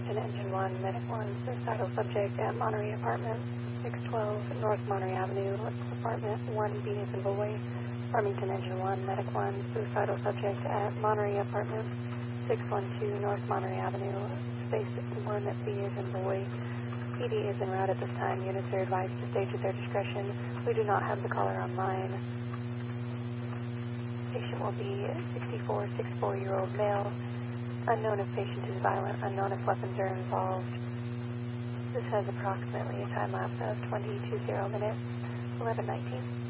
Farmington Engine 1, Medic 1, suicidal subject at Monterey Apartments, 612 North Monterey Avenue, Apartment 1B as in boy. Farmington Engine 1, Medic 1, suicidal subject at Monterey Apartments, 612 North Monterey Avenue, space 1B as in boy. PD is en route at this time. Units are advised to stage at their discretion. We do not have the caller online. Patient will be 64-year-old male. Unknown if patient is violent. Unknown if weapons are involved. This has approximately a time lapse of 20 to 0 minutes, 11:19.